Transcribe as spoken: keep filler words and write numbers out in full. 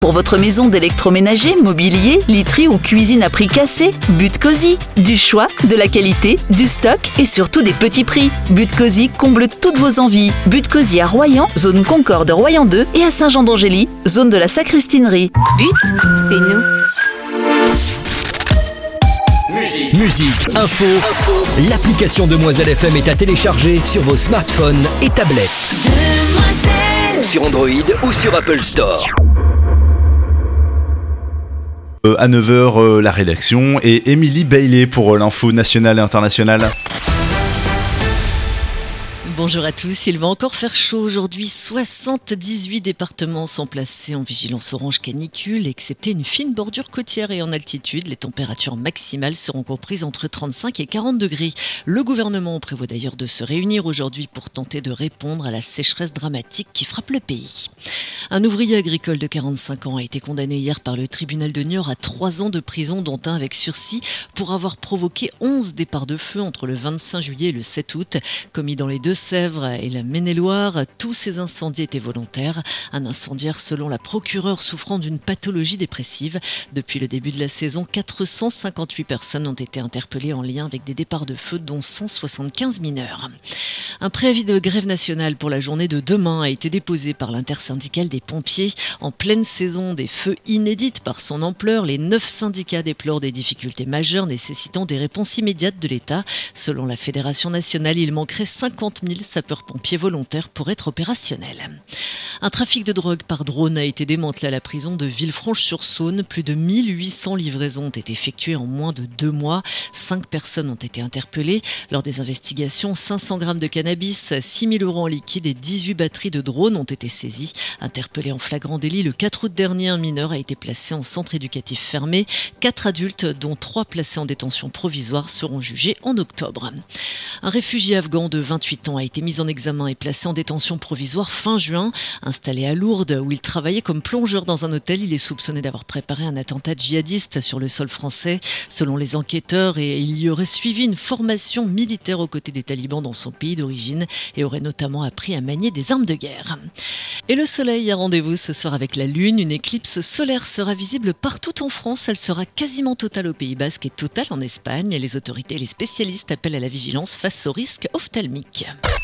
Pour votre maison d'électroménager, mobilier, literie ou cuisine à prix cassé, But Cosy. Du choix, de la qualité, du stock et surtout des petits prix. But Cosy comble toutes vos envies. But Cosy à Royan, zone Concorde Royan deux et à Saint-Jean-d'Angély, zone de la Sacristinerie. But, c'est nous. Musique, Musique info, info. L'application Demoiselle F M est à télécharger sur vos smartphones et tablettes. Demoiselle. Sur Android ou sur Apple Store. Euh, à neuf heures, euh, la rédaction et Émilie Bailey pour euh, l'info nationale et internationale. Bonjour à tous, il va encore faire chaud aujourd'hui. soixante-dix-huit départements sont placés en vigilance orange canicule, excepté une fine bordure côtière et en altitude. Les températures maximales seront comprises entre trente-cinq et quarante degrés. Le gouvernement prévoit d'ailleurs de se réunir aujourd'hui pour tenter de répondre à la sécheresse dramatique qui frappe le pays. Un ouvrier agricole de quarante-cinq ans a été condamné hier par le tribunal de Niort à trois ans de prison, dont un avec sursis, pour avoir provoqué onze départs de feu entre le vingt-cinq juillet et le sept août, commis dans les deux Sèvres et la Maine-et-Loire. Tous ces incendies étaient volontaires. Un incendiaire selon la procureure souffrant d'une pathologie dépressive. Depuis le début de la saison, quatre cent cinquante-huit personnes ont été interpellées en lien avec des départs de feu, dont cent soixante-quinze mineurs. Un préavis de grève nationale pour la journée de demain a été déposé par l'intersyndicale des pompiers. En pleine saison des feux inédites par son ampleur, les neuf syndicats déplorent des difficultés majeures nécessitant des réponses immédiates de l'État. Selon la Fédération nationale, il manquerait cinquante mille sapeurs-pompiers volontaires pour être opérationnels. Un trafic de drogue par drone a été démantelé à la prison de Villefranche-sur-Saône. Plus de mille huit cents livraisons ont été effectuées en moins de deux mois. Cinq personnes ont été interpellées. Lors des investigations, cinq cents grammes de cannabis, six mille euros en liquide et dix-huit batteries de drones ont été saisies. Interpellé en flagrant délit le quatre août dernier, un mineur a été placé en centre éducatif fermé. Quatre adultes, dont trois placés en détention provisoire, seront jugés en octobre. Un réfugié afghan de vingt-huit ans a été mis en examen et placé en détention provisoire fin juin. Installé à Lourdes, où il travaillait comme plongeur dans un hôtel, il est soupçonné d'avoir préparé un attentat djihadiste sur le sol français. Selon les enquêteurs, et il y aurait suivi une formation militaire aux côtés des talibans dans son pays d'origine et aurait notamment appris à manier des armes de guerre. Et le soleil a rendez-vous ce soir avec la lune. Une éclipse solaire sera visible partout en France. Elle sera quasiment totale au Pays Basque et totale en Espagne. Les autorités et les spécialistes appellent à la vigilance face aux risques ophtalmiques.